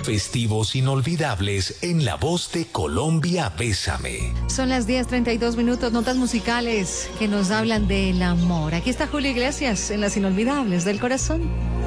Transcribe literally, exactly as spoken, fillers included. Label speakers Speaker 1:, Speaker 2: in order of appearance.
Speaker 1: festivos inolvidables en la voz de Colombia Bésame.
Speaker 2: Son las diez treinta y dos minutos, notas musicales que nos hablan del amor. Aquí está Julio Iglesias en las inolvidables del corazón.